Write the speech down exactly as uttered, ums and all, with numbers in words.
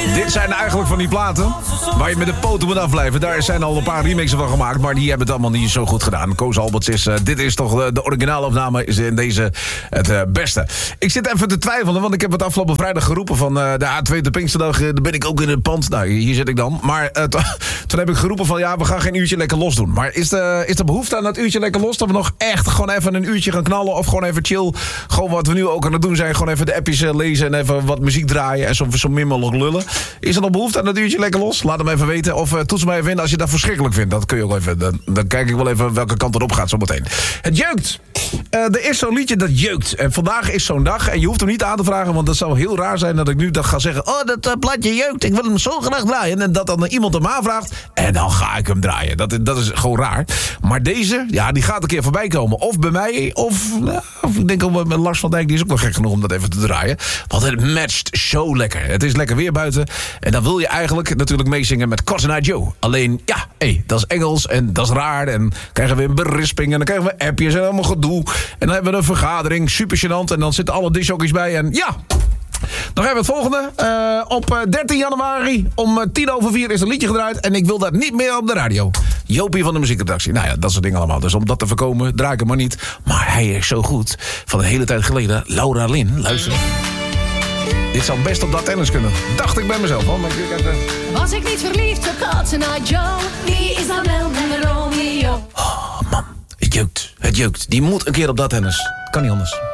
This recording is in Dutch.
Dit zijn eigenlijk van die platen waar je met de poten moet afblijven. Daar zijn al een paar remixen van gemaakt, maar die hebben het allemaal niet zo goed gedaan. Koos Alberts is, uh, dit is toch uh, de originaalopname, is in deze het uh, beste. Ik zit even te twijfelen, want ik heb het afgelopen vrijdag geroepen van uh, de A twee de Pinksterdag, uh, daar ben ik ook in het pand. Nou, hier zit ik dan. Maar uh, to, toen heb ik geroepen van ja, we gaan geen uurtje lekker los doen. Maar is de, is de behoefte aan dat uurtje lekker los, dat we nog echt gewoon even een uurtje gaan knallen of gewoon even chill, gewoon wat we nu ook aan het doen zijn, gewoon even de appjes uh, lezen en even wat muziek draaien en zo, zo min mogelijk lullen. Is er nog behoefte aan dat uurtje lekker los? Laat hem even weten. Of uh, toets me even in als je dat verschrikkelijk vindt. Dat kun je ook even. Dan, dan kijk ik wel even welke kant erop gaat zometeen. Het jeukt. Uh, er is zo'n liedje dat jeukt. En vandaag is zo'n dag. En je hoeft hem niet aan te vragen. Want dat zou heel raar zijn dat ik nu dat ga zeggen. Oh, dat uh, plaatje jeukt. Ik wil hem zo graag draaien. En dat dan iemand hem aanvraagt. En dan ga ik hem draaien. Dat, dat is gewoon raar. Maar deze, ja, die gaat een keer voorbij komen. Of bij mij. Of, nou, of ik denk ook met Lars van Dijk. Die is ook nog gek genoeg om dat even te draaien. Want het matcht zo lekker. Het is lekker weer buiten. En dan wil je eigenlijk natuurlijk meezingen met Cotton Eye Joe. Alleen, ja, hey, dat is Engels en dat is raar. En krijgen we een berisping en dan krijgen we appjes en allemaal gedoe. En dan hebben we een vergadering, super gênant. En dan zitten alle discjockeys bij en ja... Dan hebben we het volgende. Uh, op uh, dertien januari om uh, tien over vier is een liedje gedraaid. En ik wil dat niet meer op de radio. Jopie van de muziekredactie. Nou ja, dat soort dingen allemaal. Dus om dat te voorkomen, draai ik hem maar niet. Maar hij is zo goed. Van een hele tijd geleden, Laura Lynn. Luister. Dit zou best op dat tennis kunnen. Dacht ik bij mezelf. Hoor. Maar ik, ik, uh... Was ik niet verliefd op Cotton Eye Joe? Wie is nou wel mijn Romeo? Oh man, het jeukt. Het jeukt. Die moet een keer op dat tennis. Kan niet anders.